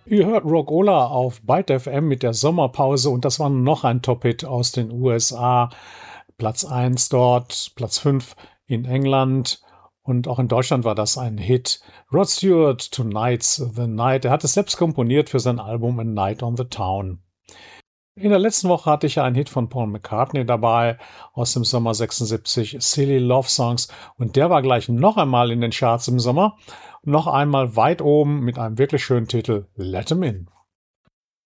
Ihr hört Rockola auf Byte FM mit der Sommerpause und das war noch ein Top-Hit aus den USA. Platz 1 dort, Platz 5 in England und auch in Deutschland war das ein Hit. Rod Stewart, Tonight's the Night. Er hat es selbst komponiert für sein Album A Night on the Town. In der letzten Woche hatte ich ja einen Hit von Paul McCartney dabei aus dem Sommer 76, Silly Love Songs. Und der war gleich noch einmal in den Charts im Sommer. Noch einmal weit oben mit einem wirklich schönen Titel, Let 'em In.